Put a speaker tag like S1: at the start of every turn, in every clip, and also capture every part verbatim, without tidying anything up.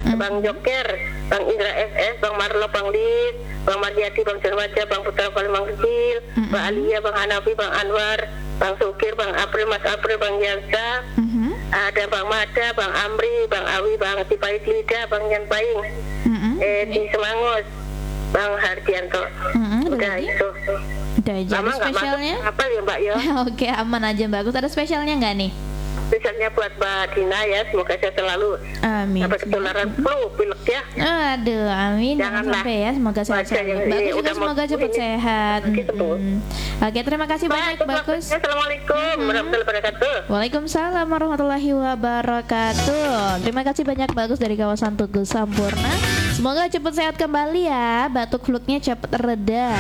S1: Bang Joker, Bang Indra S S, Bang Marlo, Bang Lis, Bang Mardiati, Bang Jarwaja, Bang Putra Palimang Kecil, mm-hmm. Bang Alia, Bang Hanafi, Bang Anwar, Bang Sukir, Bang April, Mas April, Bang Yansa, mm-hmm. ada Bang Mada, Bang Amri, Bang Awi, Bang Tipait Lida, Bang Yan Paing, mm-hmm. eh, di Semangos, Bang Hardianto. Mm-hmm. Udah itu.
S2: Udah aja. Ada spesialnya?
S1: Apa ya Mbak ya?
S2: Oke, aman aja bagus. Ada spesialnya nggak nih?
S1: Spesialnya buat Mbak Dina ya, semoga saya selalu
S2: amin.
S1: dapat ketularan flu, pilek ya.
S2: Aduh, amin. Jangan sampai ya, semoga sehat. Bagus juga semoga cepat sehat. Hmm. Oke, terima kasih banyak Bagus.
S1: Assalamualaikum warahmatullahi wabarakatuh.
S2: Waalaikumsalam warahmatullahi wabarakatuh. Terima kasih banyak Bagus dari kawasan Tugu Sampurna. Semoga cepat sehat kembali ya, batuk fluknya cepat reda.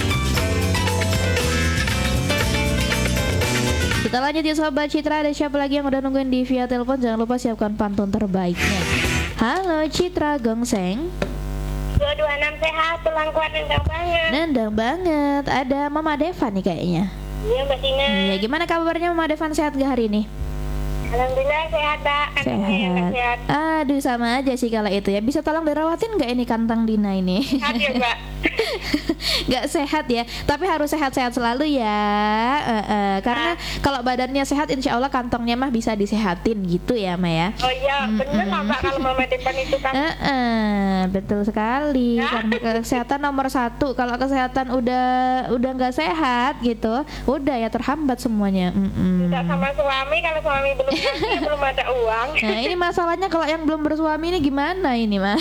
S2: Kita lanjut ya Sobat Citra. Ada siapa lagi yang udah nungguin di via telepon? Jangan lupa siapkan pantun terbaiknya. Halo Citra Gongseng.
S1: dua dua enam sehat, tulang kuat, nendang banget.
S2: Nendang banget. Ada Mama Devan nih kayaknya.
S1: Iya Mbak Tina.
S2: Iya, gimana kabarnya Mama Devan, sehat gak hari ini?
S1: Alhamdulillah sehat Mbak.
S2: Sehat. sehat. Aduh sama aja sih kalau itu ya. Bisa tolong dirawatin gak ini kantang Dina ini?
S1: Sehat ya Mbak.
S2: Gak sehat ya, tapi harus sehat-sehat selalu ya. uh, uh, Karena nah. kalau badannya sehat, insya Allah kantongnya mah bisa disehatin gitu ya Ma ya.
S1: Oh iya mm-hmm. bener lah Mbak, kalau Mama Depan itu kan uh,
S2: uh, betul sekali ya. Karena kesehatan nomor satu. Kalau kesehatan udah udah gak sehat gitu, udah ya terhambat semuanya. Mm-mm.
S1: Tidak sama suami, kalau suami belum kasih belum ada uang.
S2: Nah ini masalahnya kalau yang belum bersuami ini gimana ini Ma?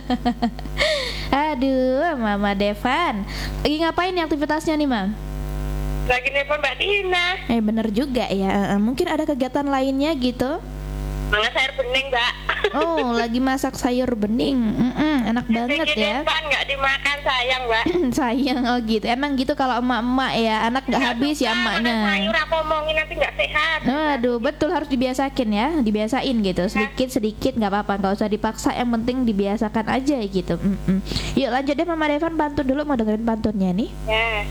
S2: Aduh Mama Devan, lagi ngapain nih aktivitasnya nih Ma?
S1: Lagi nelfon Mbak Dina.
S2: Eh bener juga ya, mungkin ada kegiatan lainnya gitu.
S1: Masak sayur bening Mbak.
S2: Oh lagi masak sayur bening. Mm-mm, enak banget ya.
S1: Depan nggak dimakan sayang Mbak.
S2: Sayang, oh gitu. Emang gitu kalau emak-emak ya, anak nggak habis ya emaknya.
S1: Sayur aku omongin nanti nggak sehat.
S2: Aduh betul, harus dibiasakin ya, dibiasain gitu. Sedikit sedikit nggak apa-apa, nggak usah dipaksa. Yang penting dibiasakan aja gitu. Mm-mm. Yuk lanjut deh Mama Devan, pantun dulu, mau dengerin pantunnya nih.
S1: Ya.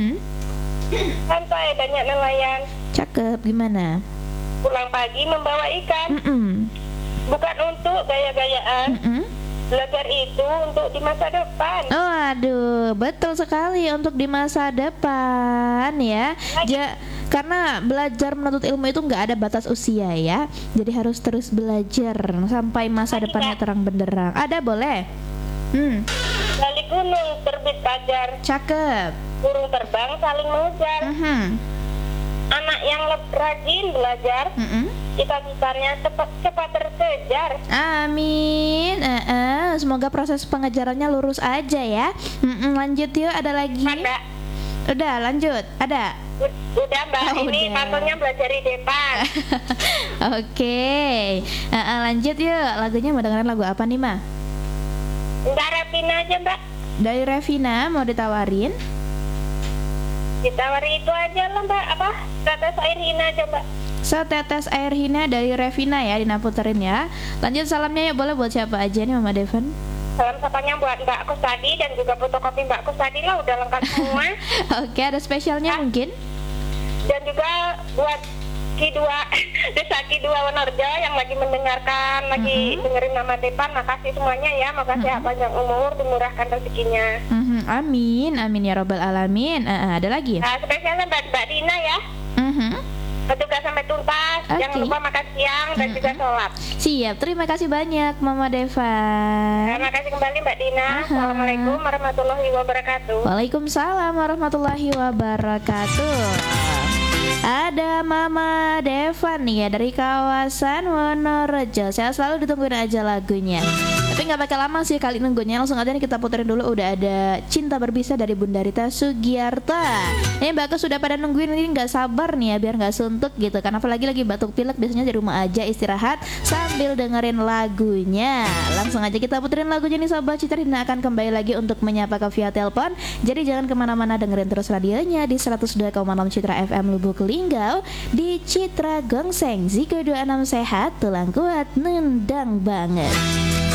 S1: Santai banyak nelayan.
S2: Cakep, gimana?
S1: Pulang pagi membawa ikan.
S2: Mm-mm.
S1: Bukan untuk gaya-gayaan.
S2: Mm-mm.
S1: Belajar itu untuk di masa depan.
S2: Oh aduh, betul sekali, untuk di masa depan ya. Ja, karena belajar menuntut ilmu itu nggak ada batas usia ya. Jadi harus terus belajar sampai masa
S1: Lagi,
S2: depannya
S1: Kak.
S2: terang benderang. Ada boleh? Hmm.
S1: Dari gunung terbit fajar.
S2: Cakep.
S1: Burung terbang saling mengejar.
S2: Mm-hmm.
S1: Anak yang lebih rajin belajar.
S2: Mm-hmm. Cita-citanya
S1: cepat cepat terkejar.
S2: Amin. Uh, uh, semoga proses pengejarannya lurus aja ya. Mm-mm, lanjut yuk, ada lagi?
S1: Ada.
S2: Udah lanjut, ada.
S1: Udah Mbak,
S2: Oh,
S1: ini
S2: udah.
S1: pantunnya belajar di depan.
S2: Oke, okay. uh, uh, lanjut yuk. Lagunya mau dengerin lagu apa nih Ma?
S1: Enggak, Revina aja Mbak.
S2: Dari Revina mau ditawarin?
S1: Ditawari itu aja lah Mbak. Apa? Tetes air hina aja Mbak.
S2: Setetes air hina dari Revina ya, Dina puterin ya. Lanjut salamnya ya, boleh buat siapa aja nih Mama Devan?
S1: Salam sapanya buat Mbak Kusadi dan juga fotokopi Mbak Kusadi lah, udah lengkap semua.
S2: Oke, ada spesialnya
S1: nah,
S2: mungkin?
S1: Dan juga buat Ki dua Desa Ki dua Wonorejo yang lagi mendengarkan, lagi mm-hmm. dengerin Mama Devan, makasih semuanya ya, makasih mm-hmm. ya, panjang umur, dimurahkan rezekinya.
S2: Mm-hmm. Amin, amin ya robbal alamin. Uh, ada lagi?
S1: Nah, spesialnya buat Mbak Dina ya.
S2: Mm-hmm.
S1: Petugas sampai tuntas, okay. Jangan lupa makan siang dan mm-hmm. juga sholat.
S2: Siap, terima kasih banyak Mama Devan.
S1: Terima kasih kembali Mbak Dina. Aha. Assalamualaikum warahmatullahi wabarakatuh.
S2: Waalaikumsalam warahmatullahi wabarakatuh. Ada Mama Devan nih ya dari kawasan Wonorejo. Saya selalu ditungguin aja lagunya. Tapi nggak pakai lama sih kali nunggunya, langsung aja nih kita puterin dulu. Udah ada Cinta Berbisa dari Bunda Rita Sugiarta. Ini Mbak sudah pada nungguin, ini nggak sabar nih ya biar nggak suntuk gitu. Karena apalagi lagi batuk pilek, biasanya di rumah aja istirahat sambil dengerin lagunya. Langsung aja kita puterin lagunya nih Sobat Citra. Dina akan kembali lagi untuk menyapa ke via telepon. Jadi jangan kemana-mana, dengerin terus radionya di seratus dua koma enam Citra F M Lubuk Linggau, di Citra Gongseng. Ziko dua puluh enam sehat, tulang kuat, nendang banget.